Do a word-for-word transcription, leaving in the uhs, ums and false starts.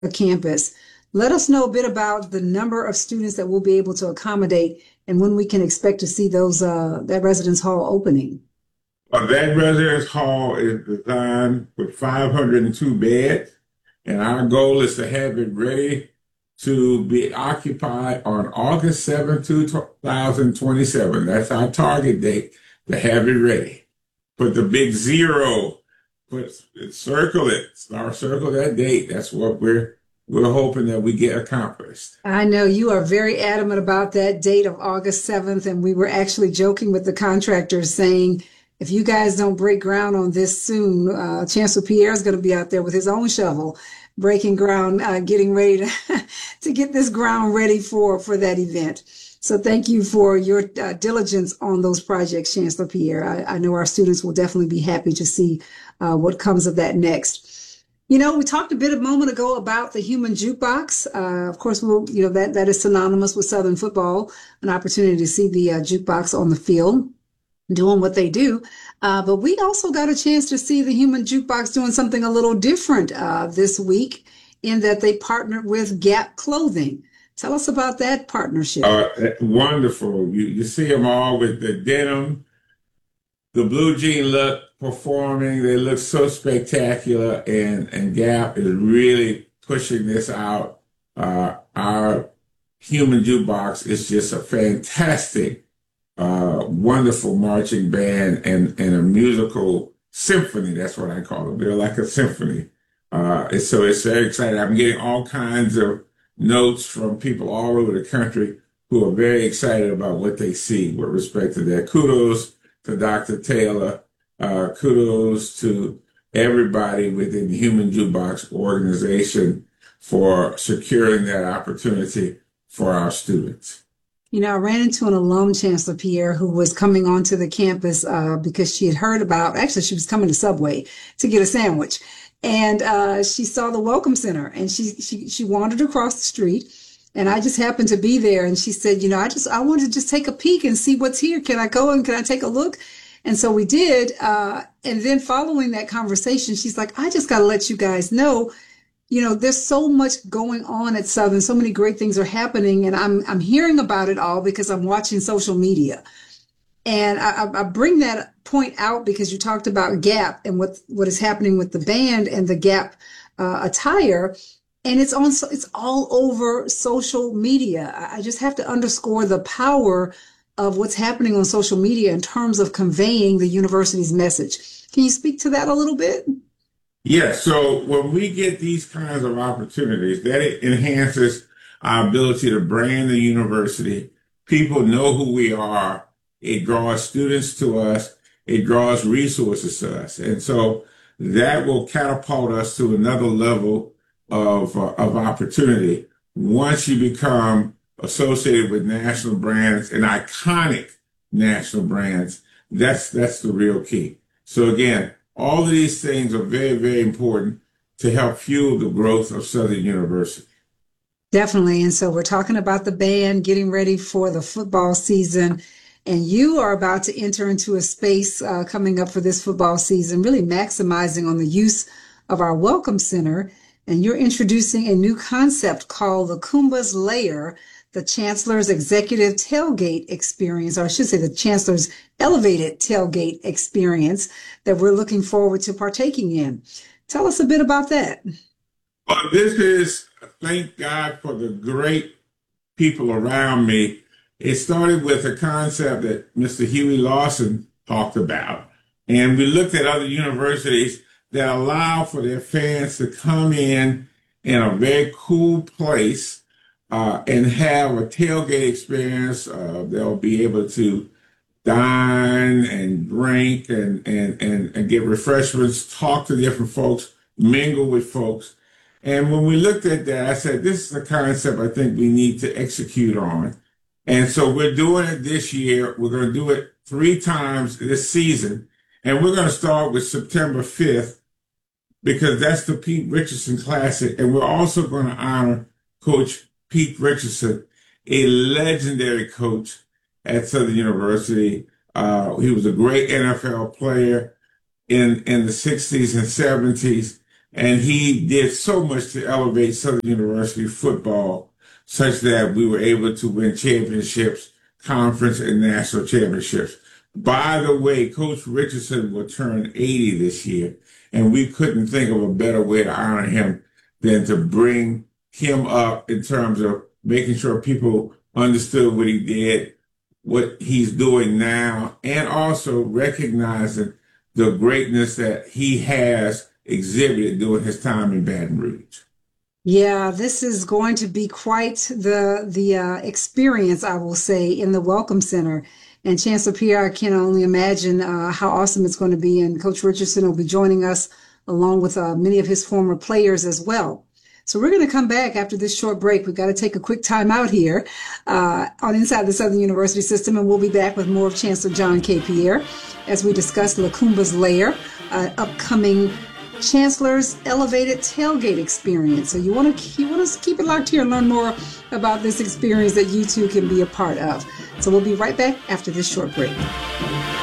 the campus. Let us know a bit about the number of students that we'll be able to accommodate and when we can expect to see those uh, that residence hall opening. Uh, that residence hall is designed with five hundred two beds, and our goal is to have it ready to be occupied on August seventh, two thousand twenty-seven. That's our target date to have it ready. Put the big zero, put circle it, our circle that date. That's what we're we're hoping that we get accomplished. I know you are very adamant about that date of August seventh, and we were actually joking with the contractors saying, if you guys don't break ground on this soon, uh, Chancellor Pierre is going to be out there with his own shovel, breaking ground, uh, getting ready to, to get this ground ready for, for that event. So thank you for your uh, diligence on those projects, Chancellor Pierre. I, I know our students will definitely be happy to see uh, what comes of that next. You know, we talked a bit a moment ago about the human jukebox. Uh, of course, we'll, you know, that, that is synonymous with Southern football, an opportunity to see the uh, jukebox on the field doing what they do. Uh, but we also got a chance to see the human jukebox doing something a little different uh, this week in that they partnered with Gap Clothing. Tell us about that partnership. Uh, wonderful. You, you see them all with the denim, the blue jean look performing. They look so spectacular, and, and Gap is really pushing this out. Uh, our human jukebox is just a fantastic, uh, wonderful marching band and, and a musical symphony. That's what I call them. They're like a symphony. Uh, and so it's very exciting. I'm getting all kinds of notes from people all over the country who are very excited about what they see with respect to that. Kudos to Doctor Taylor. Uh, kudos to everybody within the Human Jukebox organization for securing that opportunity for our students. You know, I ran into an alum, Chancellor Pierre, who was coming onto the campus uh, because she had heard about, actually, she was coming to Subway to get a sandwich. And uh, she saw the Welcome Center, and she, she, she wandered across the street. And I just happened to be there. And she said, you know, I just, I wanted to just take a peek and see what's here. Can I go and can I take a look? And so we did. Uh, and then following that conversation, she's like, I just got to let you guys know, you know, there's so much going on at Southern. So many great things are happening. And I'm, I'm hearing about it all because I'm watching social media. And I, I bring that point out because you talked about Gap and what, what is happening with the band and the Gap uh, attire. And it's on, it's all over social media. I just have to underscore the power of what's happening on social media in terms of conveying the university's message. Can you speak to that a little bit? Yeah, so when we get these kinds of opportunities, that enhances our ability to brand the university. People know who we are. It draws students to us. It draws resources to us. And so that will catapult us to another level of, uh, of opportunity once you become associated with national brands and iconic national brands. That's, that's the real key. So again, all of these things are very, very important to help fuel the growth of Southern University. Definitely. And so we're talking about the band getting ready for the football season. And you are about to enter into a space uh, coming up for this football season, really maximizing on the use of our Welcome Center. And you're introducing a new concept called the Kumba's Lair, the Chancellor's Executive Tailgate Experience, or I should say the Chancellor's Elevated Tailgate Experience that we're looking forward to partaking in. Tell us a bit about that. Well, this is, thank God for the great people around me. It started with a concept that Mister Huey Lawson talked about. And we looked at other universities that allow for their fans to come in in a very cool place uh, and have a tailgate experience. Uh, they'll be able to dine and drink and, and, and, and get refreshments, talk to different folks, mingle with folks. And when we looked at that, I said, this is a concept I think we need to execute on. And so we're doing it this year. We're going to do it three times this season. And we're going to start with September fifth because that's the Pete Richardson Classic. And we're also going to honor Coach Pete Richardson, a legendary coach at Southern University. Uh, he was a great N F L player in, in the sixties and seventies. And he did so much to elevate Southern University football such that we were able to win championships, conference and national championships. By the way, Coach Richardson will turn eighty this year, and we couldn't think of a better way to honor him than to bring him up in terms of making sure people understood what he did, what he's doing now, and also recognizing the greatness that he has exhibited during his time in Baton Rouge. Yeah, this is going to be quite the the uh, experience, I will say, in the Welcome Center. And Chancellor Pierre, I can only imagine uh, how awesome it's going to be. And Coach Richardson will be joining us along with uh, many of his former players as well. So we're going to come back after this short break. We've got to take a quick time out here uh, on Inside the Southern University System, and we'll be back with more of Chancellor John K. Pierre as we discuss Lacumba's Lair, uh, upcoming Chancellor's Elevated Tailgate Experience. So you want to you want to keep it locked here and learn more about this experience that you too can be a part of. So we'll be right back after this short break.